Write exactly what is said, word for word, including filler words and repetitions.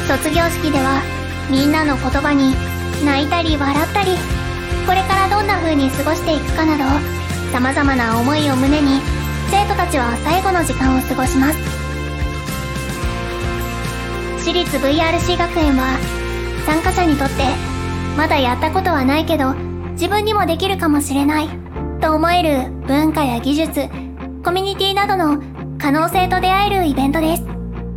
卒業式ではみんなの言葉に泣いたり笑ったり、これからどんな風に過ごしていくかなど様々な思いを胸に生徒たちは最後の時間を過ごします。私立 ブイアールシー 学園は参加者にとってまだやったことはないけど自分にもできるかもしれないと思える文化や技術、コミュニティなどの可能性と出会えるイベントです。